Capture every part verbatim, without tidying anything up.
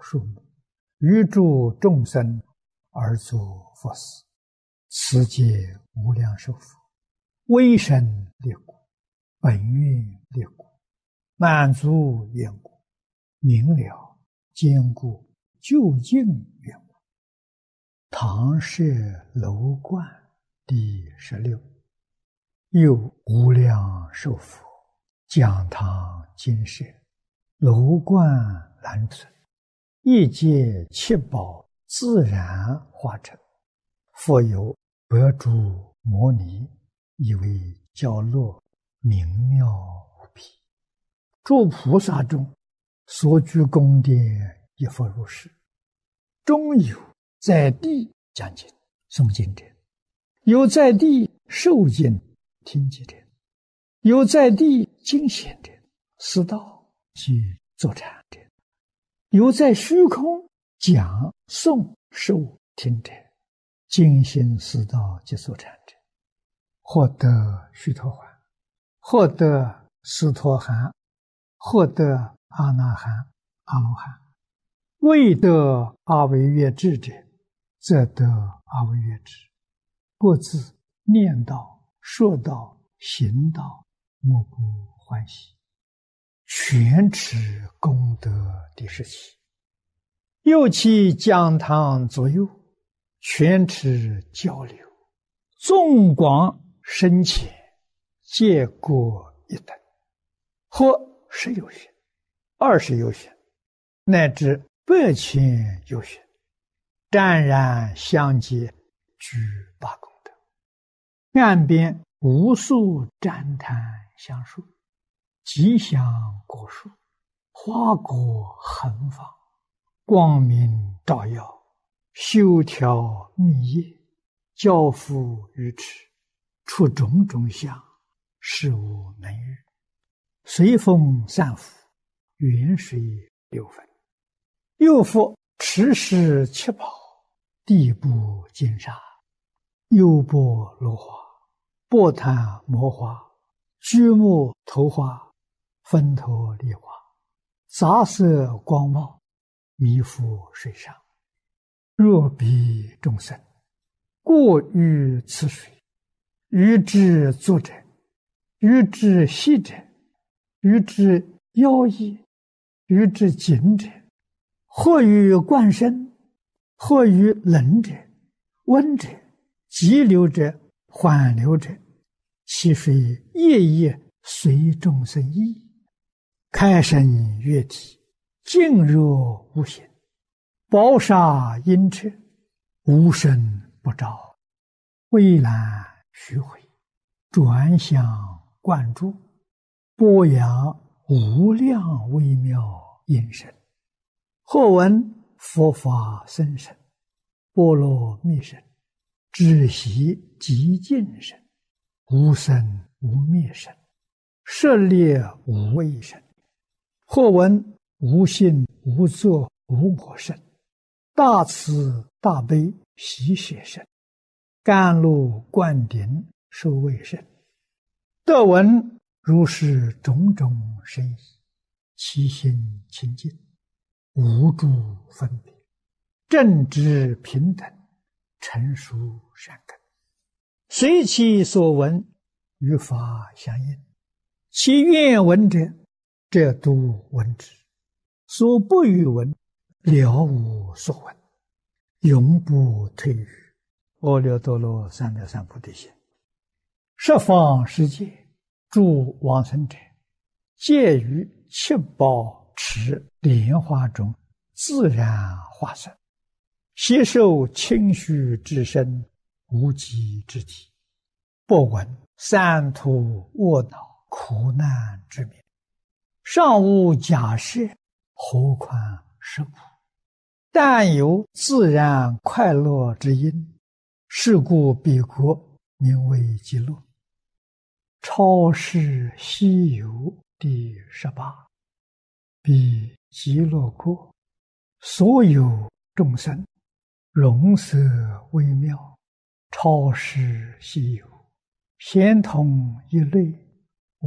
树木，于诸众生而作佛事，此皆无量寿佛，威神力故，本愿力故，满足愿故，明了坚固究竟愿故。唐舍楼观第十六。又无量寿佛讲堂金舍，楼观蓝存，一界七宝自然化成，复有百诸摩尼，以为教落，明妙无比。诸菩萨中所居宫殿，亦复如是。中有在地讲经诵经者，有在地受经听经者，有在地经显者，思道即坐禅者，有在虚空讲诵受听者，精心思道即坐禅者，获得须陀洹，获得斯陀含，获得阿那含、阿罗汉。未得阿惟越致者，则得阿惟越致。各自念道、说道、行道，莫不欢喜。全持功德第十七。又其讲堂左右，全持交流，纵广深浅，皆各一等，或十有寻，二十有寻，乃至百千有寻，湛然相接，具八功德。岸边无数旃檀香树，吉祥果树，花果横放，光明照耀，修条密叶，交付于池，出种种相，事无能喻。随风散伏，远水流分。又复持世七宝，地部金沙，优波罗花，波檀摩花，居木头花，分头梨花，杂色光茂，弥覆水上。若彼众生过于此水，于之坐者，于之息者，于之腰衣，于之颈者，或于冠身，或于冷者、温者、急流者、缓流者，其水夜夜随众生意，开生悦体，静若无形，宝刹阴彻，无声不照，蔚蓝虚回，转向灌注，播扬无量微妙音声。或闻佛法僧声，波罗蜜声，止息极静声，无生无灭声，舍猎无畏声。或闻无性无作无我声，大慈大悲喜舍声，甘露灌顶受畏声。得闻如是种种声意，其心清净，无诸分别，正直平等，成熟善根，随其所闻，与法相应。其愿闻者，则度闻之；所不欲闻，了无所闻，永不退于阿耨多罗三藐三菩提心。十方世界诸往生者，皆于七宝池莲花中自然化身，悉受清虚之身，无极之体，不闻三途卧恼苦难之名，尚无假设，何况实苦？但有自然快乐之因，是故彼国名为极乐。超世西游第十八。彼极乐国，所有众生，容色微妙，超世稀有，咸同一类，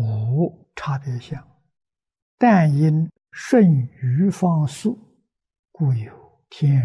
无差别相。但因顺于方速， 故有天